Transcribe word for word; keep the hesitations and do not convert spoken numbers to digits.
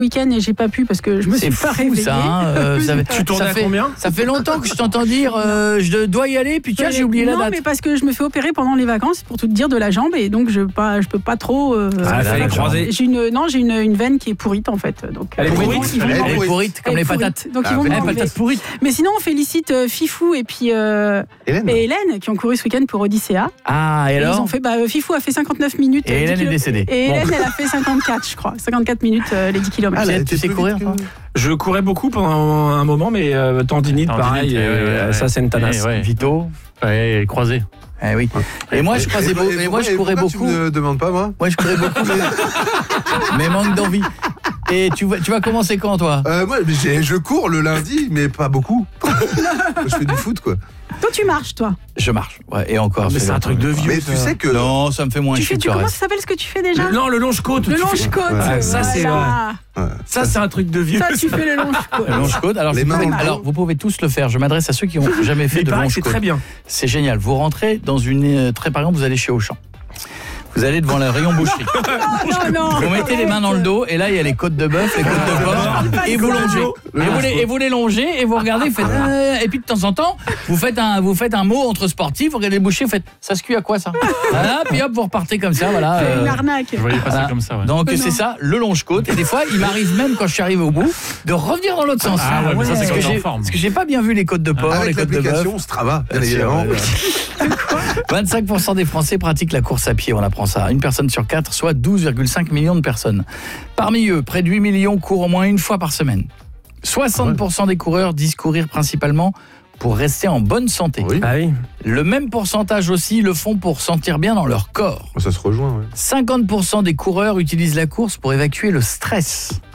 week-end et j'ai pas pu parce que je me C'est suis pas fou, réveillée. ça, hein, euh, ça fait- Tu tournais ça à fait- combien ? Ça fait longtemps que je t'entends dire euh, je dois y aller, puis tiens, j'ai oublié la non, date. mais parce que je me fais opérer pendant les vacances, pour tout te dire, de la jambe, et donc je pas, je peux pas trop. Euh, Ah, là, fallait là, croiser. j'ai une, non, j'ai une, une veine qui est pourrite en fait. Donc, Elle est euh, pourrite ils vont- ils vont Elle est Elle m'enlever. est pourrite comme Elle les est pourrite. patates. Donc Ah, ils vont les m'enlever. patates pourrites. Mais sinon, on félicite euh, Fifou et puis euh, Hélène. et Hélène qui ont couru ce week-end pour Odyssea. Ah, et Et ils alors ont fait, bah, Fifou a fait cinquante-neuf minutes. Et euh, dix Hélène est kilo- décédée. Et Bon. Hélène, elle a fait cinquante-quatre, je crois. cinquante-quatre minutes euh, les dix kilomètres. Ah, là, Tu- elle tu était sais plus courir, vite toi que- Je courais beaucoup pendant un moment, mais euh, tendinite, Tendinite, pareil, ouais, euh, ouais, ouais. ça c'est une tanasse. Eh, ouais. Vito. Ouais, croisé. Eh oui. Et moi, je croisais beaucoup. Et moi, je courais pourquoi beaucoup. Tu me demandes pas, moi Moi, je courais beaucoup, mais, mais manque d'envie. Et tu vas, tu vas commencer quand, toi? euh, Moi, j'ai- je cours le lundi, mais pas beaucoup. Je fais du foot, quoi. Toi, tu marches, toi. Je marche. Ouais, et encore. Mais c'est un truc de vieux. Mais tu ça. sais que... Non, ça me fait moins Tu chier fais que du, le comment ça reste. s'appelle ce que tu fais déjà? Le- Non, le longe-côte. Le tu fais- longe-côte. Ouais, ça, c'est voilà. Ouais. Ça c'est un truc de vieux. Ça, tu fais le longe-côte. Le longe-côte. Alors, Les vous mains pouvez, dans le dos. alors, vous pouvez tous le faire. Je m'adresse à ceux qui n'ont jamais fait Il de paraît que c'est longe-côte. très bien. C'est génial. Vous rentrez dans une... euh, Très par exemple, vous allez chez Auchan. Vous allez devant le rayon boucherie. Non, non. Vous mettez les mains dans le dos et là il y a les côtes de bœuf, les côtes de porc et vous longez. Et vous, les, et vous les longez et vous regardez, vous faites euh, et puis de temps en temps vous faites un vous faites un mot entre sportifs, vous regardez le boucher, vous faites ça se cuit à quoi ça? Voilà, puis hop vous repartez comme ça, voilà. C'est une euh, arnaque. Je voyais passer voilà. comme ça, ouais. Donc Mais c'est non. ça, le longe-côte. Et des fois il m'arrive même quand je suis arrivé au bout de revenir dans l'autre sens. Ah ouais, mais ça, c'est parce quand que t'es en j'ai forme. parce que j'ai pas bien vu les côtes de porc, les Avec côtes de bœuf. l'application Strava, bien Bien sûr, évidemment. ouais, ouais. vingt-cinq pour cent des Français pratiquent la course à pied, on apprend ça. Une personne sur quatre, soit douze virgule cinq millions de personnes. Parmi eux, près de huit millions courent au moins une fois par semaine. soixante pour cent des coureurs disent courir principalement pour rester en bonne santé. Oui. Ah oui. Le même pourcentage aussi le font pour sentir bien dans leur corps. Ça se rejoint, ouais. cinquante pour cent des coureurs utilisent la course pour évacuer le stress.